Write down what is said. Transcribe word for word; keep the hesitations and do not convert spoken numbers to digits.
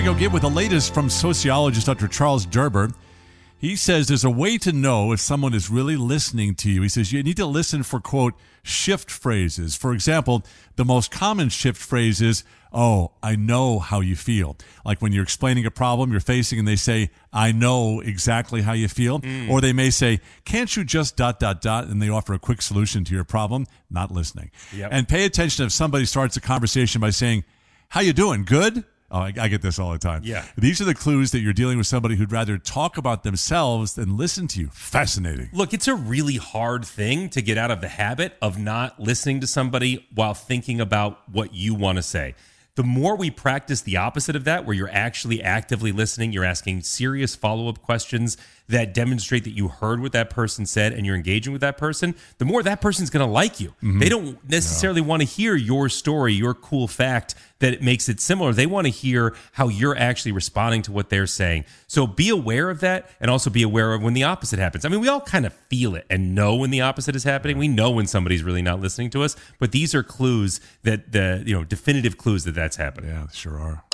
to go get with the latest from sociologist Doctor Charles Derber. He says there's a way to know if someone is really listening to you. He says you need to listen for, quote, shift phrases. For example, the most common shift phrase is, oh, I know how you feel. Like when you're explaining a problem you're facing and they say, I know exactly how you feel. Mm. Or they may say, can't you just dot, dot, dot, and they offer a quick solution to your problem. Not listening. Yep. And pay attention if somebody starts a conversation by saying, how you doing? Good? Oh, I, I get this all the time. Yeah. These are the clues that you're dealing with somebody who'd rather talk about themselves than listen to you. Fascinating. Look, it's a really hard thing to get out of the habit of not listening to somebody while thinking about what you want to say. The more we practice the opposite of that, where you're actually actively listening, you're asking serious follow-up questions that demonstrate that you heard what that person said and you're engaging with that person, the more that person's going to like you. Mm-hmm. They don't necessarily yeah. want to hear your story, your cool fact that it makes it similar. They want to hear how you're actually responding to what they're saying. So be aware of that, and also be aware of when the opposite happens. I mean, we all kind of feel it and know when the opposite is happening. We know when somebody's really not listening to us, but these are clues that the, you know, definitive clues that that's happening. Yeah, sure are.